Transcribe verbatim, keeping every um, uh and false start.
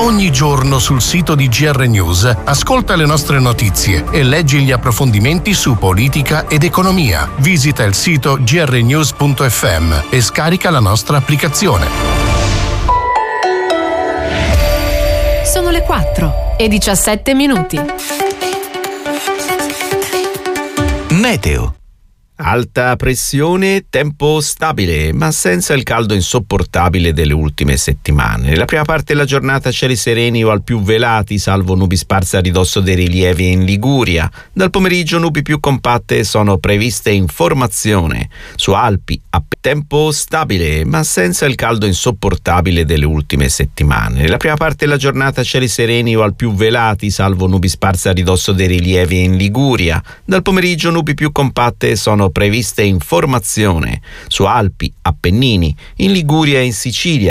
Ogni giorno sul sito di G R News ascolta le nostre notizie e leggi gli approfondimenti su politica ed economia. Visita il sito g r news punto f m e scarica la nostra applicazione. Sono le quattro e diciassette minuti. Meteo. Alta pressione, tempo stabile, ma senza il caldo insopportabile delle ultime settimane. Nella prima parte della giornata cieli sereni o al più velati, salvo nubi sparse a ridosso dei rilievi in Liguria. Dal pomeriggio nubi più compatte sono previste in formazione. Su Alpi, a tempo stabile, ma senza il caldo insopportabile delle ultime settimane. Nella prima parte della giornata cieli sereni o al più velati, salvo nubi sparse a ridosso dei rilievi in Liguria. Dal pomeriggio nubi più compatte sono previste in formazione su Alpi, Appennini, in Liguria e in Sicilia.